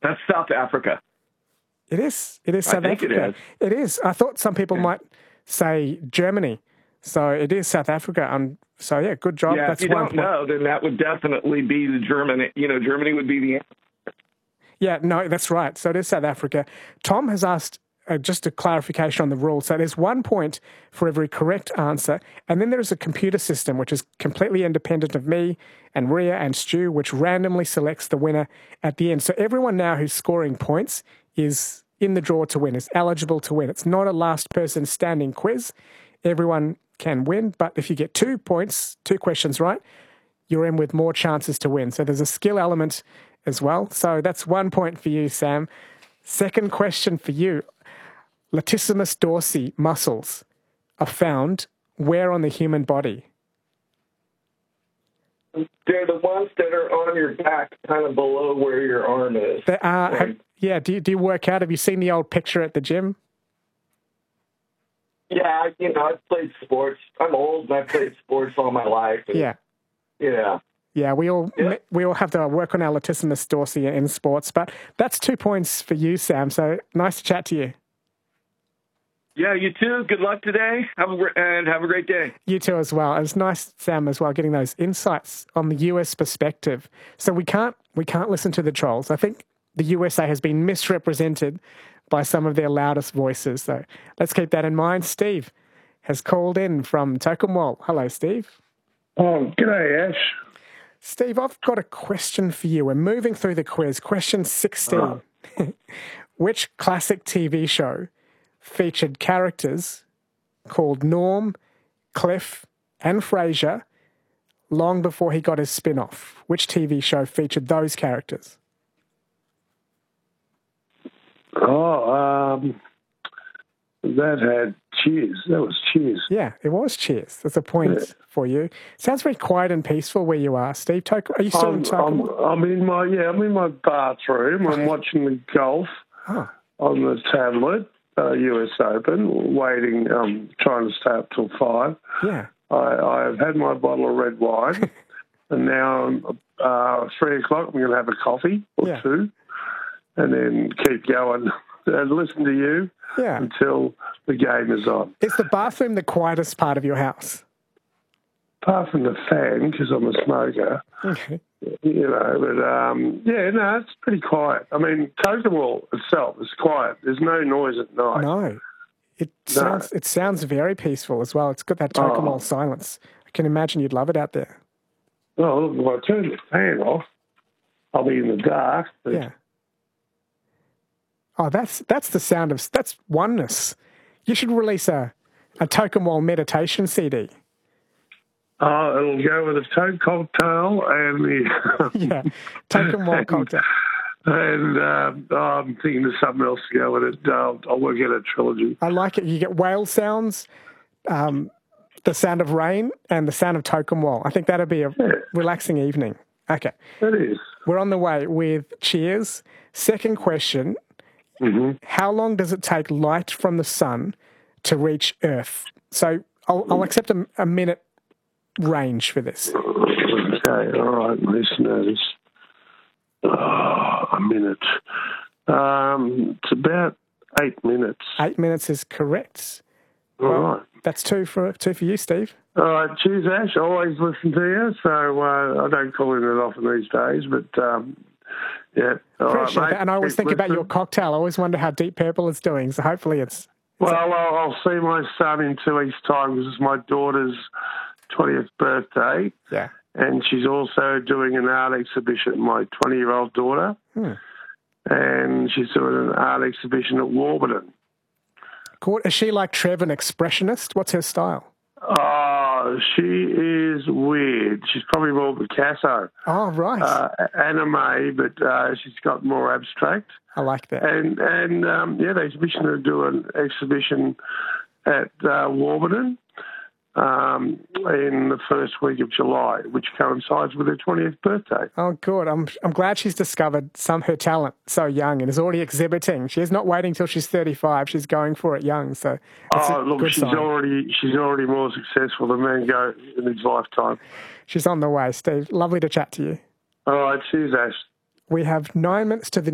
That's South Africa. It is. It is South I think Africa. It is. I thought some people might say Germany. So it is South Africa. So, yeah, good job. Yeah, That's if you don't know, then that would definitely be the German. Germany would be the answer. Yeah, no, that's right. So it is South Africa. Tom has asked just a clarification on the rule. So there's 1 point for every correct answer. And then there's a computer system, which is completely independent of me and Ria and Stu, which randomly selects the winner at the end. So everyone now who's scoring points is in the draw to win, is eligible to win. It's not a last person standing quiz. Everyone can win, but if you get 2 points, 2 questions right, you're in with more chances to win. So there's a skill element as well. So that's 1 point for you, Sam. Second question for you. Latissimus dorsi muscles are found where on the human body? They're the ones that are on your back, kind of below where your arm is. They are, right? Do you work out? Have you seen the old picture at the gym? Yeah, I've played sports. I'm old, and I've played sports all my life. Yeah. Yeah, we all have to work on our latissimus dorsi in sports, but that's 2 points for you, Sam. So nice to chat to you. Yeah, you too. Good luck today. Have a great day. You too as well. It's nice, Sam, as well, getting those insights on the US perspective. So we can't listen to the trolls. I think the USA has been misrepresented by some of their loudest voices. So let's keep that in mind. Steve has called in from Tokemwal. Hello, Steve. Oh, g'day, Ash. Steve, I've got a question for you. We're moving through the quiz. Question 16. Oh. Which classic TV show featured characters called Norm, Cliff, and Frasier long before he got his spin-off? Which TV show featured those characters? That had Cheers. That was Cheers. Yeah, it was Cheers. That's a point for you. Sounds very quiet and peaceful where you are, Steve. Are you still in Tokemwal? I'm in my bathroom. I'm watching the golf on the tablet, US Open, waiting, trying to stay up till 5. Yeah. I've had my bottle of red wine, and now 3 o'clock, I'm going to have a coffee or 2, and then keep going and listen to you until the game is on. Is the bathroom the quietest part of your house? Apart from the fan, because I'm a smoker. Okay. But it's pretty quiet. I mean, Tokemwal itself is quiet. There's no noise at night. No. It sounds very peaceful as well. It's got that Tokemwal silence. I can imagine you'd love it out there. Well, if I turn the fan off, I'll be in the dark. Yeah. Oh, that's the sound of... That's oneness. You should release a Tokemwal meditation CD. Oh, it'll go with a Toke cocktail and the... Tokemwal cocktail. And I'm thinking of something else to go with it. I'll work out a trilogy. I like it. You get whale sounds, the sound of rain, and the sound of Tokemwal. I think that'll be a relaxing evening. Okay. It is. We're on the way with Cheers. Second question. Mm-hmm. How long does it take light from the sun to reach Earth? So I'll accept a minute range for this. Okay, all right, listeners. A minute. It's about 8 minutes. 8 minutes is correct. All right. That's two for you, Steve. All right, cheers, Ash. I always listen to you, so I don't call in it often these days, but Appreciate that. And I always think about your cocktail. I always wonder how Deep Purple is doing, so hopefully it's... Well, I'll see my son in 2 weeks' time because it's my daughter's 20th birthday. Yeah. And she's also doing an art exhibition, my 20-year-old daughter. And she's doing an art exhibition at Warburton. Cool. Is she like Trev, an expressionist? What's her style? Oh, she is weird. She's probably more Picasso. Oh, right. Anime, but she's got more abstract. I like that. And the exhibition will do an exhibition at Warburton in the first week of July, which coincides with her 20th birthday. Oh, good. I'm glad she's discovered her talent so young and is already exhibiting. She's not waiting till she's 35. She's going for it young. So she's already more successful than Van Gogh in his lifetime. She's on the way, Steve. Lovely to chat to you. All right, cheers, Ash. We have 9 minutes to the